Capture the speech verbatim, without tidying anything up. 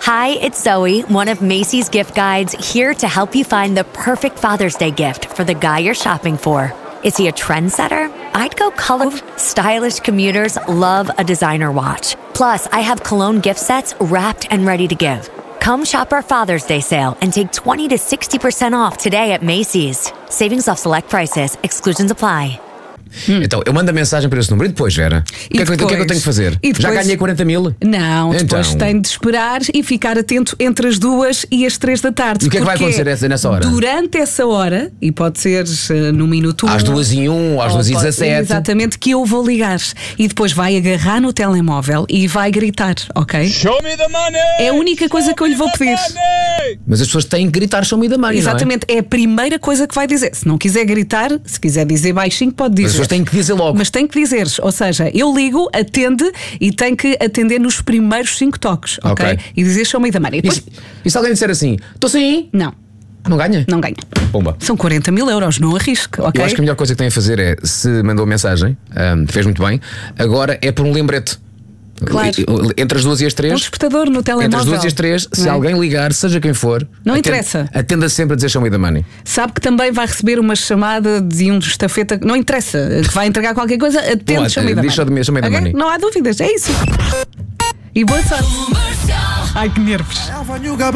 Hi, it's Zoe, one of Macy's gift guides, here to help you find the perfect Father's Day gift for the guy you're shopping for. Is he a trendsetter? I'd go color. Stylish commuters love a designer watch. Plus, I have cologne gift sets wrapped and ready to give. Come shop our Father's Day sale and take twenty to sixty percent off today at Macy's. Savings off select prices. Exclusions apply. Hum. Então, eu mando a mensagem para esse número. E depois, Vera? O que, é que, que é que eu tenho que fazer? Depois... Já ganhei quarenta mil? Não, depois então... tem de esperar e ficar atento entre as duas e as três da tarde. E o que é que vai acontecer nessa hora? Durante essa hora, e pode ser uh, no minuto às duas e um, às duas e dezassete. Exatamente, que eu vou ligar. E depois vai agarrar no telemóvel e vai gritar, ok? Show me the money! É a única coisa Show que eu lhe vou pedir. money! Mas as pessoas têm que gritar show me the money. Exatamente, não é? é a primeira coisa que vai dizer. Se não quiser gritar, se quiser dizer baixinho, pode dizer. Mas as pessoas têm que dizer logo. Mas tem que dizer, ou seja, eu ligo, atende e tem que atender nos primeiros cinco toques, ok? Ok. E dizer show me the money. E depois... e, e se alguém disser assim, estou sim? Não. Não ganha? Não ganha. Pomba. São quarenta mil euros, não arrisque, ok? Eu acho que a melhor coisa que tem a fazer é, se mandou mensagem, um, fez muito bem, agora é por um lembrete. Claro. Entre as duas e as três. Um despertador no telemóvel. Entre as duas e as três, se é? alguém ligar, seja quem for, não atenda, interessa. Atenda sempre a dizer show me the money. Sabe que também vai receber uma chamada de um estafeta, não interessa, que vai entregar qualquer coisa, atende Bom, show me the diz money. show me the Okay? money. Não há dúvidas, é isso. E boa sorte. Ai, que nervos.